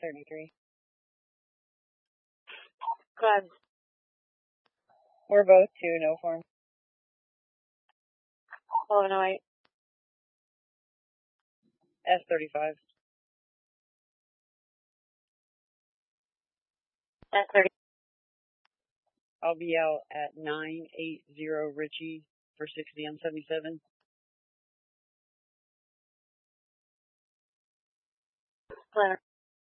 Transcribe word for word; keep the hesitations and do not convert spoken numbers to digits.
thirty-three. Go ahead. We're both two, no form. eleven oh eight. S thirty-five. S thirty. I'll be out at nine eighty Ritchie for sixty on seventy-seven. Clear.